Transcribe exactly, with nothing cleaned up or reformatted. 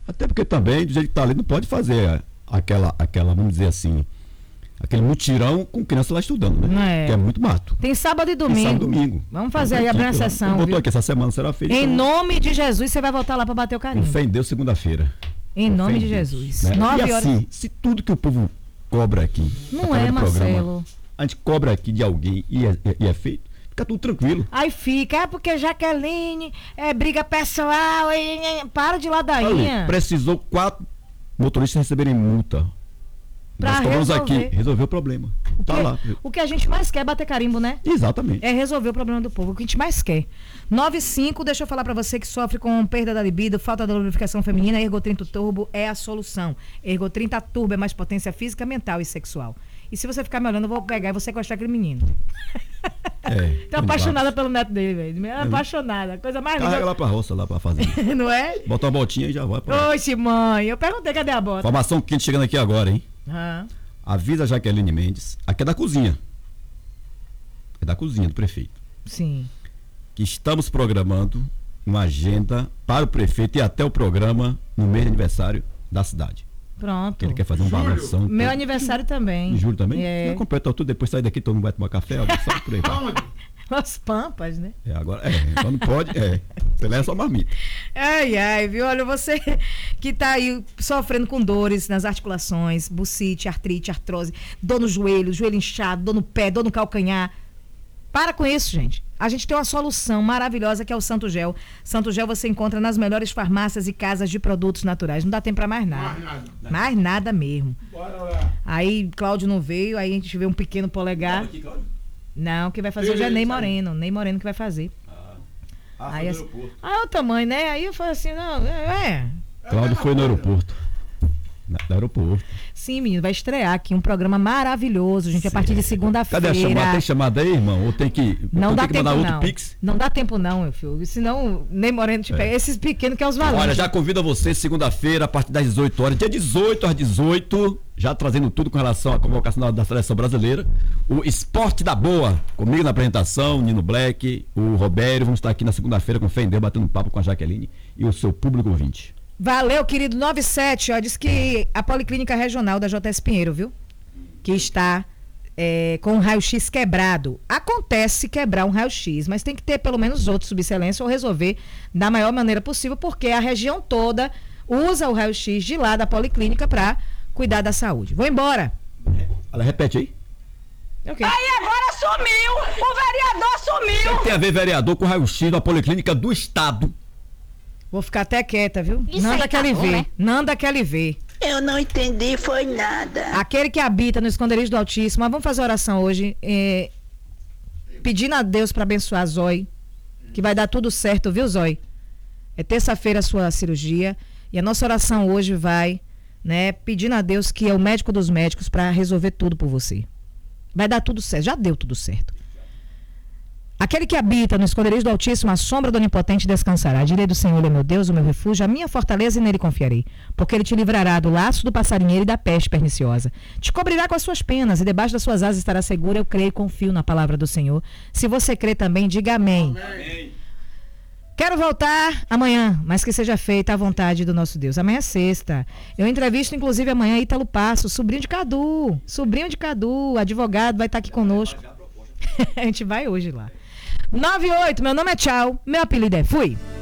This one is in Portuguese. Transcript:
Até porque também, do jeito que está ali, não pode fazer aquela, aquela, vamos dizer assim, aquele mutirão com criança lá estudando, né? É. Que é muito mato. Tem sábado e domingo. Tem sábado e domingo. Vamos fazer aí, abrir a sessão. Botou viu? aqui, essa semana será feita. Em então, nome de Jesus, você vai voltar lá para bater o carinho. com fé em Deus, segunda-feira. Em nome Fé de Deus, Jesus. né? Nove e horas. assim, se tudo que o povo cobra aqui, Não através é, do programa, Marcelo. a gente cobra aqui de alguém e é, e é feito, fica tudo tranquilo. Aí fica, é porque Jaqueline é briga pessoal, e, e, para de Ali, ladainha. precisou quatro motoristas receberem multa. Pra Nós cobramos resolver. aqui, resolveu o problema. Tá Porque lá. o que a gente mais quer é bater carimbo, né? Exatamente. É resolver o problema do povo, o que a gente mais quer. nove cinco, deixa eu falar pra você que sofre com perda da libido, falta da lubrificação feminina, Ergotrin Turbo é a solução. Ergotrin Turbo é mais potência física, mental e sexual. E se você ficar me olhando, eu vou pegar e vou sequestrar aquele menino. É, Tô apaixonada pelo neto dele, velho. É apaixonada. Coisa mais Carrega linda. lá pra roça, lá pra fazer. Não é? Bota uma botinha e já vai pra lá. Oxe, mãe. Eu perguntei cadê a bota. Informação quente chegando aqui agora, hein? Ah. Avisa a Jaqueline Mendes, aqui é da cozinha. É da cozinha do prefeito. Sim. Que estamos programando uma agenda para o prefeito e até o programa no mês de aniversário da cidade. Pronto. Que ele quer fazer um balanção. Meu todo. aniversário também. Em julho também? É. Não completou tudo, depois sai daqui, todo mundo vai tomar café, almoçar, por aí. vai. As pampas, né? É, agora, é, então não pode, é. Você leva só marmita. Ai, ai, viu? Olha, você que tá aí sofrendo com dores nas articulações, bucite, artrite, artrose, dor no joelho, joelho inchado, dor no pé, dor no calcanhar. Para com isso, gente. A gente tem uma solução maravilhosa que é o Santo Gel. Santo Gel você encontra nas melhores farmácias e casas de produtos naturais. Não dá tempo pra mais nada. Mais nada. Mais nada mesmo. Bora lá. Aí, Cláudio não veio, aí a gente vê um pequeno polegar. Aqui, Cláudio. Não, quem vai fazer hoje é Ney Moreno. Ney Moreno que vai fazer. Ah, ah Aí, foi assim, no aeroporto. ah, é o tamanho, né? Aí eu falei assim, não, é. Cláudio foi no aeroporto. Na, no aeroporto. Sim, menino, vai estrear aqui um programa maravilhoso, gente, a partir de segunda-feira. Cadê a chamada? Tem chamada aí, irmão? Ou tem que, Não ou dá tem que tempo, mandar outro não. pix? Não dá tempo, não, meu filho. Senão, Ney Moreno te pega. Esses pequenos que é os valores. Olha, já convido você segunda-feira, a partir das dezoito horas, dia dezoito às dezoito, já trazendo tudo com relação à convocação da seleção brasileira. O Esporte da Boa, comigo na apresentação, Nino Black, o Robério, vamos estar aqui na segunda-feira com o Fendel, batendo um papo com a Jaqueline e o seu público ouvinte. Valeu, querido. noventa e sete, ó, diz que a Policlínica Regional da J S Pinheiro, viu? Que está é, com o raio-x quebrado. Acontece quebrar um raio-x, mas tem que ter pelo menos outro subexcelência ou resolver da maior maneira possível, porque a região toda usa o raio-x de lá da Policlínica para cuidar da saúde. Vou embora. Olha, repete aí. Okay. Aí agora sumiu! O vereador sumiu! O que tem a ver vereador com raio-x da Policlínica do Estado? Vou ficar até quieta, viu? Isso Nanda aí quer tá lhe bom, ver. né? Nanda quer lhe ver. Eu não entendi, foi nada. Aquele que habita no esconderijo do Altíssimo. Mas vamos fazer oração hoje. É, pedindo a Deus para abençoar a Zói. Que vai dar tudo certo, viu, Zói? É terça-feira a sua cirurgia. E a nossa oração hoje vai, né, pedindo a Deus que é o médico dos médicos para resolver tudo por você. Vai dar tudo certo. Já deu tudo certo. Aquele que habita no esconderijo do Altíssimo, a sombra do Onipotente descansará. Direi do Senhor, é meu Deus, o meu refúgio, a minha fortaleza, e nele confiarei. Porque ele te livrará do laço do passarinheiro e da peste perniciosa. Te cobrirá com as suas penas, e debaixo das suas asas estará segura. Eu creio e confio na palavra do Senhor. Se você crê também, diga amém. Amém. Quero voltar amanhã, mas que seja feita a vontade do nosso Deus. Amanhã é sexta. Eu entrevisto, inclusive, amanhã Ítalo Passo, sobrinho de Cadu. Sobrinho de Cadu, advogado, vai estar aqui conosco. A gente vai hoje lá. nove oito, meu nome é Tchau, meu apelido é Fui.